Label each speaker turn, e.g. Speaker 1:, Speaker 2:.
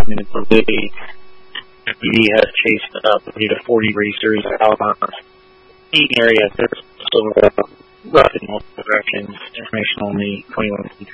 Speaker 1: 5 minutes away. He has chased 30 to 40 racers out on the area. There's also rough in multiple directions, information only, 21